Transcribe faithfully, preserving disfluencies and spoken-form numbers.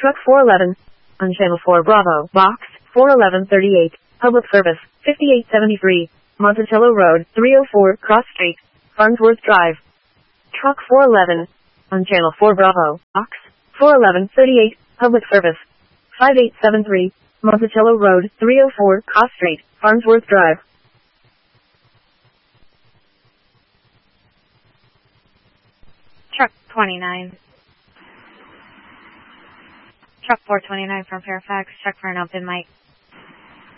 Truck four eleven, on Channel four Bravo, Box four eleven thirty-eight, Public Service, fifty-eight seventy-three, Monticello Road, three oh four, Cross Street, Farnsworth Drive. Truck four eleven, on Channel four Bravo, Box four eleven thirty-eight, Public Service, five eight seven three, Monticello Road, three oh four, Cross Street, Farnsworth Drive. Truck twenty-nine. Truck four twenty-nine from Fairfax. Check for an open mic.